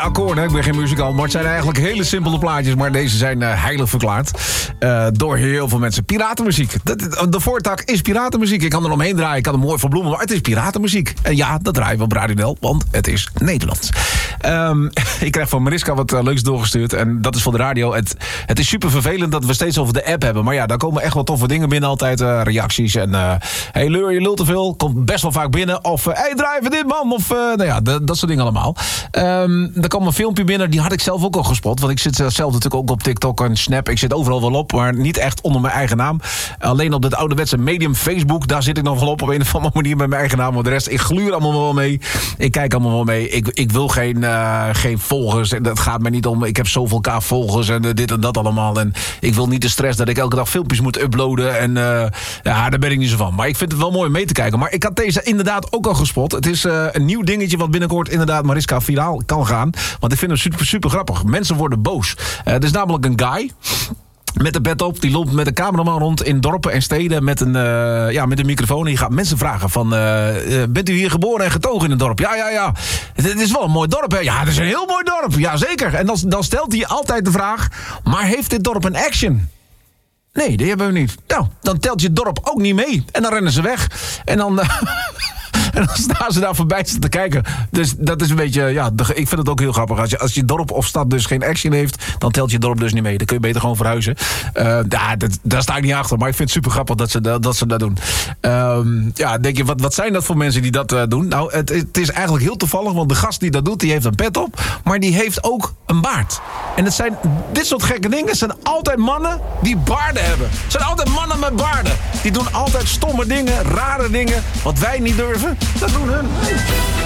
akkoorden. Ik ben geen muzikant, maar het zijn eigenlijk hele simpele plaatjes. Maar deze zijn heilig verklaard door heel veel mensen. Piratenmuziek. De voortak is piratenmuziek. Ik kan er omheen draaien, ik kan er mooi verbloemen, maar het is piratenmuziek. En ja, dat draaien we op Radio NL, want het is Nederlands. Ik krijg van Mariska wat leuks doorgestuurd. En dat is voor de radio. Het is super vervelend dat we steeds over de app hebben. Maar ja, daar komen echt wel toffe dingen binnen altijd. Reacties en hey Leur, je lult te veel. Komt best wel vaak binnen. Of hey, draai even dit man. Of nou ja, dat soort dingen allemaal. Er kwam een filmpje binnen, die had ik zelf ook al gespot. Want ik zit zelf natuurlijk ook op TikTok en Snap. Ik zit overal wel op, maar niet echt onder mijn eigen naam. Alleen op dat ouderwetse medium Facebook, daar zit ik nog wel op een of andere manier met mijn eigen naam. Maar de rest, ik gluur allemaal wel mee. Ik kijk allemaal wel mee. Ik wil geen volgers. Dat gaat mij niet om. Ik heb zoveel k volgers en dit en dat allemaal. En ik wil niet de stress dat ik elke dag filmpjes moet uploaden. En ja, daar ben ik niet zo van. Maar ik vind het wel mooi om mee te kijken. Maar ik had deze inderdaad ook al gespot. Het is een nieuw dingetje wat binnenkort inderdaad Mariska viraal kan gaan. Want ik vind hem super, super grappig. Mensen worden boos. Het is namelijk een guy met de pet op, die loopt met een cameraman rond in dorpen en steden met een microfoon. En je gaat mensen vragen van, bent u hier geboren en getogen in een dorp? Ja. Het is wel een mooi dorp, hè? Ja, het is een heel mooi dorp. Ja, zeker. En dan stelt hij altijd de vraag, maar heeft dit dorp een action? Nee, die hebben we niet. Nou, dan telt je dorp ook niet mee. En dan rennen ze weg. En dan... En dan staan ze daar voorbij te kijken. Dus dat is een beetje, ja, ik vind het ook heel grappig. Als je dorp of stad dus geen action heeft, dan telt je dorp dus niet mee. Dan kun je beter gewoon verhuizen. Daar sta ik niet achter. Maar ik vind het super grappig dat ze dat doen. Denk je, wat zijn dat voor mensen die dat doen? Nou, het is eigenlijk heel toevallig. Want de gast die dat doet, die heeft een pet op. Maar die heeft ook een baard. En het zijn dit soort gekke dingen. Het zijn altijd mannen die baarden hebben. Het zijn altijd mannen met baarden. Die doen altijd stomme dingen, rare dingen. Wat wij niet durven, dat doen hun.